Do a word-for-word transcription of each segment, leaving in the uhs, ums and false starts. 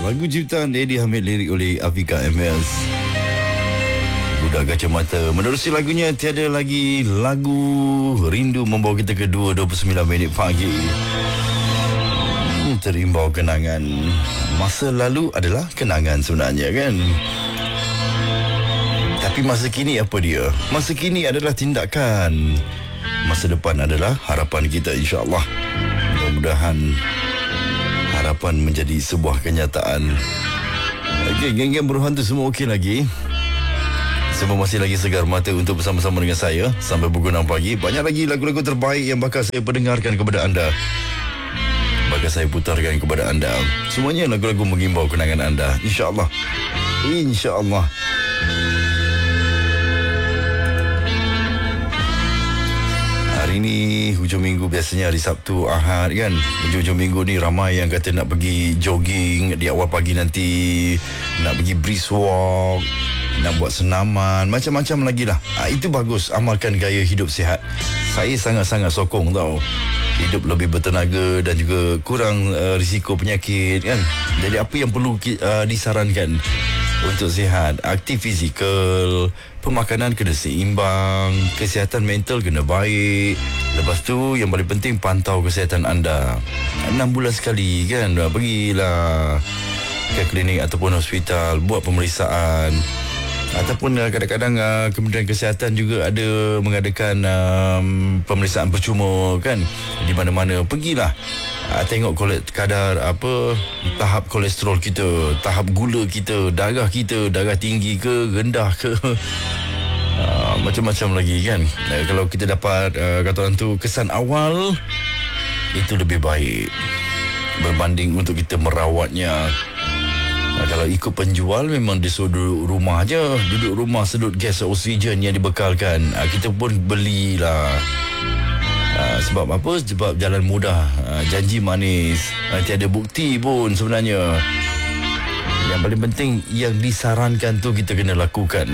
Lagu ciptaan Eddie Hamid, lirik oleh Afika M S. Budak Kacamata. Menerusi lagunya, tiada lagi lagu rindu membawa kita ke dua dua puluh sembilan minit pagi. Hmm, terimbau kenangan. Masa lalu adalah kenangan sebenarnya kan. Tapi masa kini apa dia? Masa kini adalah tindakan. Masa depan adalah harapan kita, insya-Allah. Mudah-mudahan harapan menjadi sebuah kenyataan. Okey, geng-geng Berhantu semua okey lagi? Semua masih lagi segar mata untuk bersama-sama dengan saya sampai pukul enam pagi. Banyak lagi lagu-lagu terbaik yang bakal saya perdengarkan kepada anda. Bakal saya putarkan kepada anda. Semuanya lagu-lagu menghimbau kenangan anda, insya-Allah. Insya-Allah. Hari ni hujung minggu, biasanya hari Sabtu, Ahad kan. Hujung-hujung minggu ni ramai yang kata nak pergi jogging di awal pagi nanti, nak pergi brisk walk, nak buat senaman, macam-macam lagi lah. Ha, itu bagus, amalkan gaya hidup sihat. Saya sangat-sangat sokong tau. Hidup lebih bertenaga dan juga kurang uh, risiko penyakit kan. Jadi apa yang perlu uh, disarankan untuk sihat? Aktif fizikal, pemakanan kena seimbang, kesihatan mental kena baik. Lepas tu yang paling penting, pantau kesihatan anda enam bulan sekali kan. Pergilah ke klinik ataupun hospital, buat pemeriksaan. Ataupun kadang-kadang uh, Kementerian Kesihatan juga ada mengadakan um, pemeriksaan percuma kan. Di mana-mana pergilah, uh, tengok kole- kadar apa, tahap kolesterol kita, tahap gula kita, darah kita, darah tinggi ke, rendah ke, uh, macam-macam lagi kan. uh, Kalau kita dapat uh, kata orang tu kesan awal, itu lebih baik berbanding untuk kita merawatnya. Nah, kalau ikut penjual, memang dia suruh duduk rumah je. Duduk rumah sedut gas oksigen yang dibekalkan. Ha, kita pun belilah. Ha, sebab apa? Sebab jalan mudah. Ha, janji manis. Ha, tiada bukti pun sebenarnya. Yang paling penting, yang disarankan tu kita kena lakukan.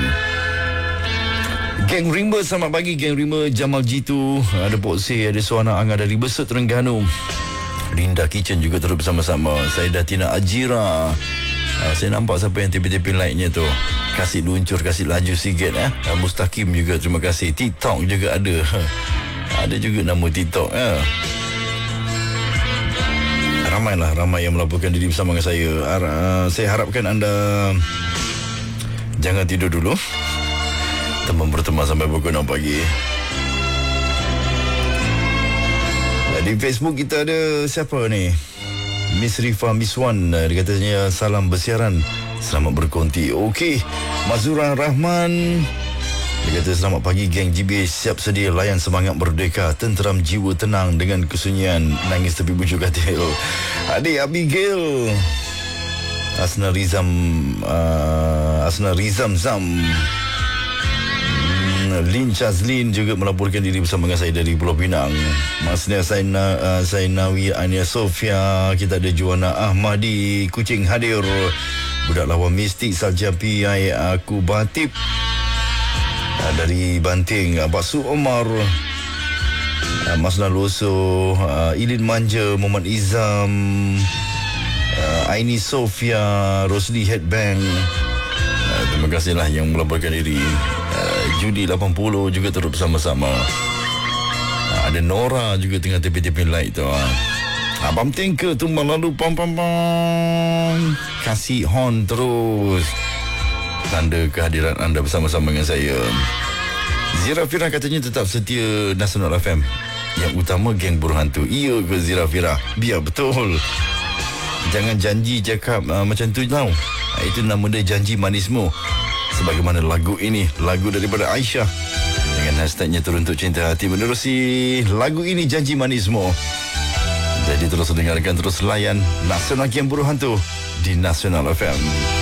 Geng Rimba, selamat pagi Geng Rimba. Jamal Jitu, ada Pok Se, ada Suana Angah dari Besut Terengganu. Linda Kitchen juga terus bersama-sama. Saya Datina Ajira. Uh, saya nampak siapa yang tepi-tepi like-nya tu. Kasih luncur, kasih laju sikit eh. Uh, Mustaqim juga, terima kasih. TikTok juga ada. Ada juga nama TikTok eh. Ramailah, ramai yang melaporkan diri bersama dengan saya. Uh, saya harapkan anda jangan tidur dulu. Teman berteman sampai pukul enam pagi. Uh, di Facebook kita ada siapa ni? Miss Rifa Miswan, dia katanya salam bersiaran, selamat berkonti. Okey, Mazura Rahman, dia kata selamat pagi geng G B, siap sedia layan semangat merdeka, tenteram jiwa tenang dengan kesunyian, nangis tepi bujuk katil. Adik Abigail, Asna Rizam, uh, Asna Rizam Zam, Lin Chazlin juga melaporkan diri bersama dengan saya dari Pulau Pinang. Masnya Saina, uh, Sainawi Ania Sofia. Kita ada Juana Ahmadi Kucing hadir. Budak lawan mistik Salja P I Aku Batip, uh, dari Banting. Abang Su Omar, uh, Masna Loso, uh, Ilin Manja, Muhammad Izam, uh, Aini Sofia, Rosli Headbang. uh, Terima kasihlah yang melaporkan diri. Judi lapan puluh juga terus bersama-sama. Ada Nora juga tengah tepi-tepi light tu. Abang Tinker tumbang lalu pam pam pam. Kasih horn terus. Tanda kehadiran anda bersama-sama dengan saya. Zirafira katanya tetap setia Nasional F M. Yang utama geng Berhantu. Iya ke Zirafira? Biar betul. Jangan janji cakap uh, macam tu tau. Itu nama dia janji manismu. Sebagaimana lagu ini, lagu daripada Aisyah dengan hashtagnya Teruntuk Cinta Hati. Menerusi lagu ini, Janji Manismu. Jadi terus dengarkan, terus layan Nasional Geng Berhantu di Nasional F M.